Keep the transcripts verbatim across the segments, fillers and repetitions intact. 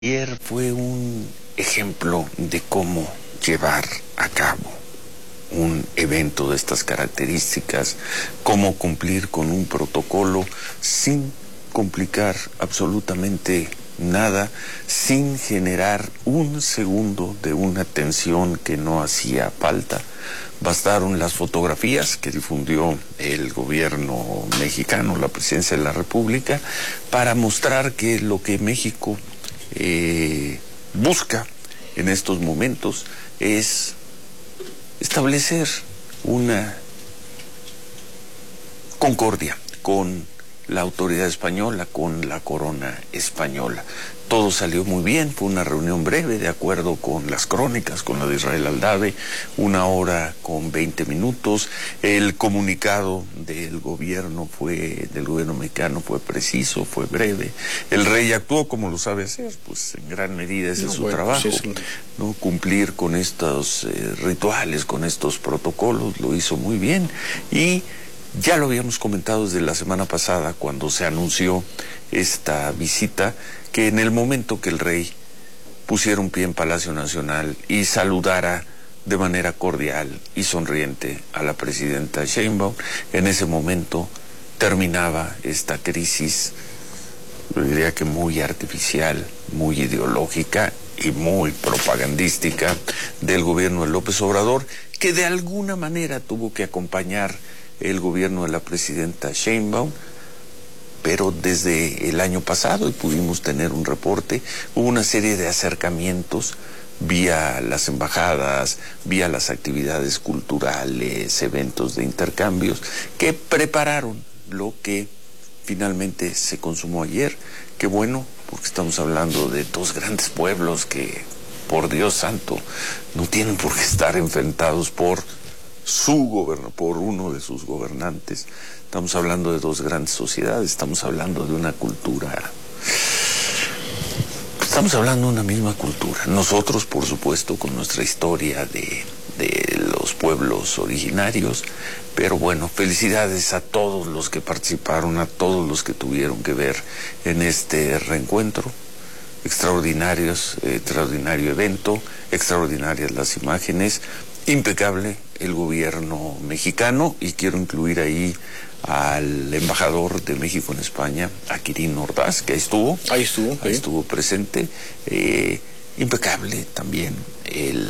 Ayer fue un ejemplo de cómo llevar a cabo un evento de estas características, cómo cumplir con un protocolo sin complicar absolutamente nada, sin generar un segundo de una tensión que no hacía falta. Bastaron las fotografías que difundió el gobierno mexicano, la presidencia de la República, para mostrar que lo que México Eh, busca en estos momentos es establecer una concordia con la autoridad española, con la corona española. Todo salió muy bien, fue una reunión breve, de acuerdo con las crónicas, con la de Israel Aldave, una hora con veinte minutos. El comunicado del gobierno fue, del gobierno mexicano fue preciso, fue breve. El rey actuó como lo sabe hacer, pues en gran medida ese no, es su bueno, trabajo, pues es un... ¿no? Cumplir con estos eh, rituales, con estos protocolos, lo hizo muy bien. Y ya lo habíamos comentado desde la semana pasada, cuando se anunció esta visita, que en el momento que el rey pusiera un pie en Palacio Nacional y saludara de manera cordial y sonriente a la presidenta Sheinbaum, en ese momento terminaba esta crisis, yo diría que muy artificial, muy ideológica y muy propagandística del gobierno de López Obrador, que de alguna manera tuvo que acompañar el gobierno de la presidenta Sheinbaum. Pero desde el año pasado, y pudimos tener un reporte, hubo una serie de acercamientos vía las embajadas, vía las actividades culturales, eventos de intercambios, que prepararon lo que finalmente se consumó ayer. Qué bueno, porque estamos hablando de dos grandes pueblos que, por Dios santo, no tienen por qué estar enfrentados por su gobierno, por uno de sus gobernantes. Estamos hablando de dos grandes sociedades, estamos hablando de una cultura, estamos hablando de una misma cultura. Nosotros, por supuesto, con nuestra historia de, de los pueblos originarios, pero bueno, felicidades a todos los que participaron, a todos los que tuvieron que ver en este reencuentro. Extraordinarios, eh, extraordinario evento, extraordinarias las imágenes, impecable el gobierno mexicano, y quiero incluir ahí al embajador de México en España, a Quirino Ordaz, que ahí estuvo, ahí estuvo, ahí estuvo presente, eh, impecable también el,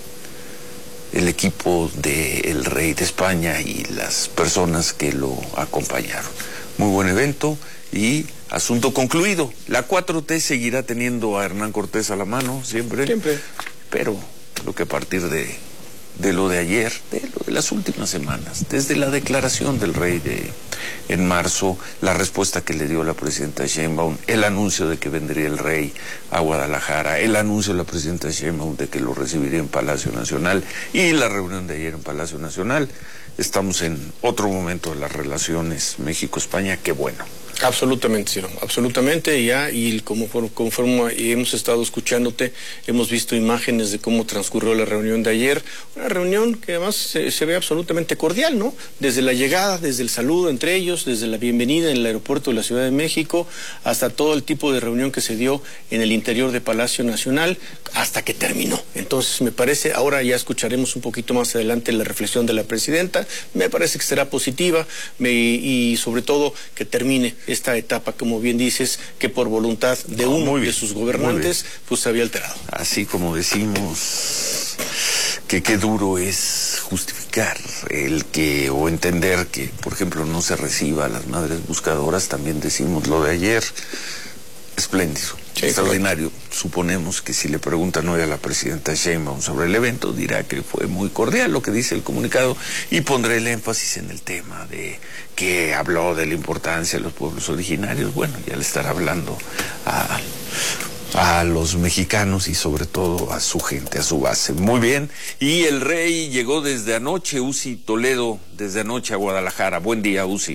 el equipo del rey de España y las personas que lo acompañaron. Muy buen evento y asunto concluido. La cuatro T seguirá teniendo a Hernán Cortés a la mano, siempre, siempre. Pero lo que a partir de de lo de ayer, de lo de las últimas semanas, desde la declaración del rey de en marzo, la respuesta que le dio la presidenta Sheinbaum, el anuncio de que vendría el rey a Guadalajara, el anuncio de la presidenta Sheinbaum de que lo recibiría en Palacio Nacional y la reunión de ayer en Palacio Nacional, estamos en otro momento de las relaciones México-España, qué bueno. Absolutamente, Ciro, absolutamente, ya, y como conforme hemos estado escuchándote, hemos visto imágenes de cómo transcurrió la reunión de ayer, una reunión que además se, se ve absolutamente cordial, ¿no? Desde la llegada, desde el saludo entre ellos, desde la bienvenida en el aeropuerto de la Ciudad de México, hasta todo el tipo de reunión que se dio en el interior de Palacio Nacional, hasta que terminó. Entonces, me parece, ahora ya escucharemos un poquito más adelante la reflexión de la presidenta, me parece que será positiva, me, y sobre todo que termine esta etapa, como bien dices, que por voluntad de uno de sus gobernantes, pues se había alterado. Así como decimos que qué duro es justificar el que, o entender que, por ejemplo, no se reciba a las madres buscadoras, también decimos lo de ayer, espléndido. Sí, extraordinario. Correcto. Suponemos que si le preguntan hoy a la presidenta Sheinbaum sobre el evento, dirá que fue muy cordial lo que dice el comunicado, y pondré el énfasis en el tema de que habló de la importancia de los pueblos originarios. Bueno, ya le estará hablando a, a los mexicanos y sobre todo a su gente, a su base. Muy bien. Y el rey llegó desde anoche, Uzi Toledo, desde anoche a Guadalajara. Buen día, Uzi.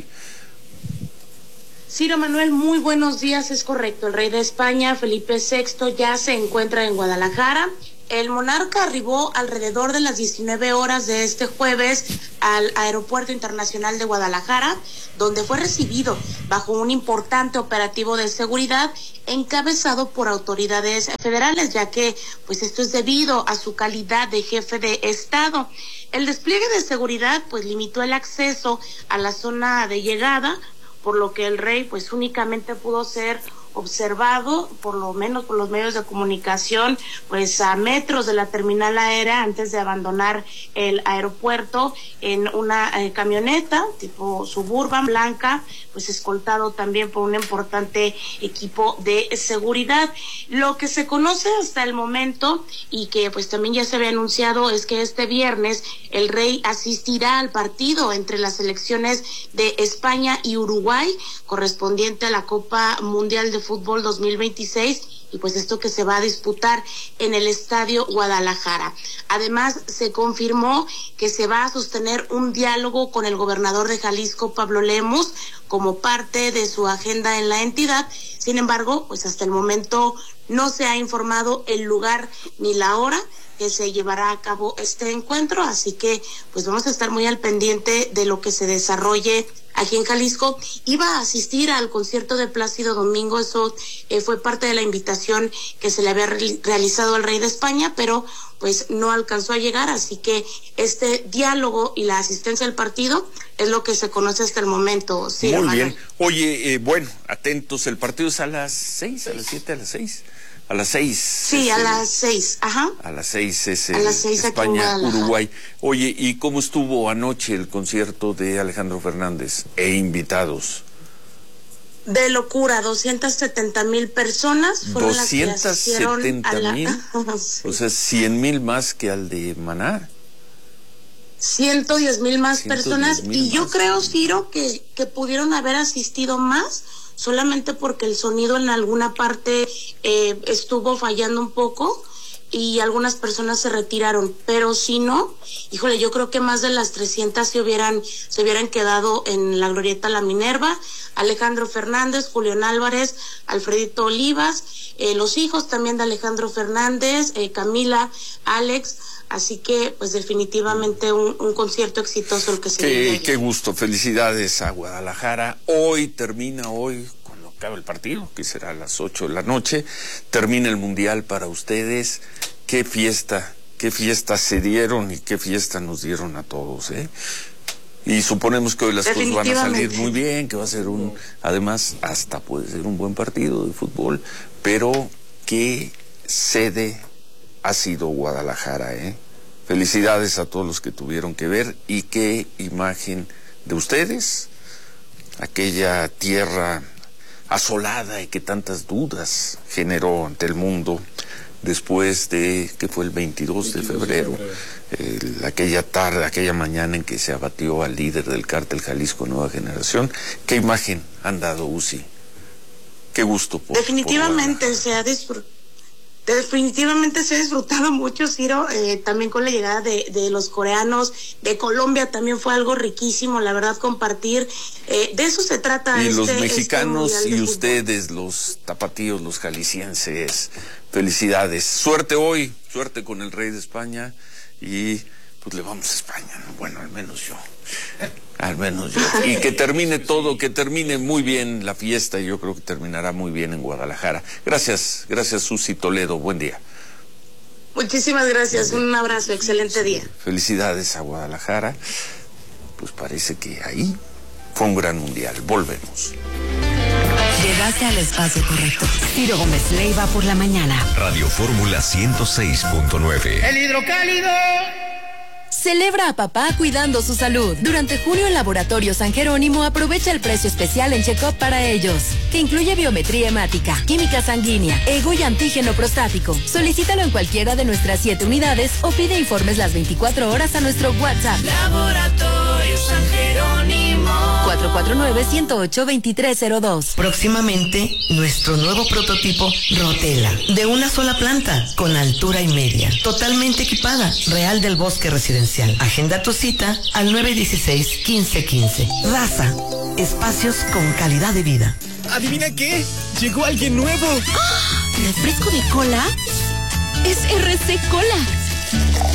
Ciro Manuel, muy buenos días, es correcto. El rey de España, Felipe sexto, ya se encuentra en Guadalajara El monarca arribó alrededor de las diecinueve horas de este jueves al Aeropuerto Internacional de Guadalajara, donde fue recibido bajo un importante operativo de seguridad encabezado por autoridades federales, ya que pues esto es debido a su calidad de jefe de Estado. El despliegue de seguridad pues limitó el acceso a la zona de llegada, por lo que el rey pues únicamente pudo ser observado, por lo menos por los medios de comunicación, pues a metros de la terminal aérea antes de abandonar el aeropuerto en una eh, camioneta tipo Suburban blanca, pues escoltado también por un importante equipo de seguridad. Lo que se conoce hasta el momento y que pues también ya se había anunciado es que este viernes el rey asistirá al partido entre las selecciones de España y Uruguay correspondiente a la Copa Mundial de Fútbol dos mil veintiséis, y pues esto que se va a disputar en el Estadio Guadalajara. Además, se confirmó que se va a sostener un diálogo con el gobernador de Jalisco, Pablo Lemus, como parte de su agenda en la entidad. Sin embargo, pues hasta el momento no se ha informado el lugar ni la hora que se llevará a cabo este encuentro, así que pues vamos a estar muy al pendiente de lo que se desarrolle aquí en Jalisco. Iba a asistir al concierto de Plácido Domingo, eso eh, fue parte de la invitación que se le había re- realizado al rey de España, pero pues no alcanzó a llegar, así que este diálogo y la asistencia al partido es lo que se conoce hasta el momento. Sí, muy Manuel. bien. Oye, eh, bueno, atentos, el partido es a las seis, a las siete, a las seis. A las seis. Sí, a el, las seis, ajá. A las seis es el a las seis España, Uruguay. Oye, ¿y cómo estuvo anoche el concierto de Alejandro Fernández e invitados? De locura, doscientas setenta mil personas fueron doscientas setenta mil, las que asistieron a la... sí. O sea, cien mil más que al de Maná. ciento diez mil más ciento diez personas, mil y más. yo creo, Ciro, que, que pudieron haber asistido más, solamente porque el sonido en alguna parte eh, estuvo fallando un poco y algunas personas se retiraron, pero si no, híjole, yo creo que más de las trescientas se hubieran, se hubieran quedado en la Glorieta La Minerva. Alejandro Fernández, Julián Álvarez, Alfredito Olivas, eh, los hijos también de Alejandro Fernández, eh, Camila, Alex. Así que, pues definitivamente un, un concierto exitoso el que se vive Qué, qué gusto, felicidades a Guadalajara. Hoy termina, hoy, cuando acabe el partido, que será a las ocho de la noche, termina el Mundial para ustedes. Qué fiesta, qué fiesta se dieron y qué fiesta nos dieron a todos, ¿eh? Y suponemos que hoy las cosas van a salir muy bien, que va a ser un, además, hasta puede ser un buen partido de fútbol, pero qué sede ha sido Guadalajara, ¿eh? Felicidades a todos los que tuvieron que ver, y qué imagen de ustedes, aquella tierra asolada y que tantas dudas generó ante el mundo después de, que fue el veintidós de febrero, el, aquella tarde, aquella mañana en que se abatió al líder del cártel Jalisco Nueva Generación. ¿Qué imagen han dado, Uzi? Qué gusto por definitivamente por se ha disfrutado. Definitivamente se ha disfrutado mucho, Ciro, eh, también con la llegada de, de los coreanos, de Colombia también fue algo riquísimo, la verdad, compartir, eh, de eso se trata. Y este, los mexicanos este y ustedes, los tapatíos, los jaliscienses, felicidades, suerte hoy, suerte con el rey de España, y pues le vamos a España, ¿no? Bueno, al menos yo. Al menos yo. Y que termine todo, que termine muy bien la fiesta, y yo creo que terminará muy bien en Guadalajara. Gracias, gracias, Susi Toledo, buen día. Muchísimas gracias, un abrazo, excelente día. Felicidades a Guadalajara, pues parece que ahí fue un gran mundial. Volvemos. Llegaste al espacio correcto. Ciro Gómez Leiva por la mañana. Radio Fórmula ciento seis punto nueve. El hidrocálido. Celebra a papá cuidando su salud. Durante junio en Laboratorio San Jerónimo aprovecha el precio especial en check-up para ellos, que incluye biometría hemática, química sanguínea, ego y antígeno prostático. Solicítalo en cualquiera de nuestras siete unidades o pide informes las veinticuatro horas a nuestro WhatsApp. Laboratorio San Jerónimo. cuatro cuatro nueve, uno cero ocho, dos tres cero dos. Próximamente, nuestro nuevo prototipo Rotela, de una sola planta, con altura y media, totalmente equipada, Real del Bosque Residencial. Agenda tu cita al nueve dieciséis, quince quince. Raza, espacios con calidad de vida. ¿Adivina qué? Llegó alguien nuevo. ¿Refresco de cola? Es R C Cola.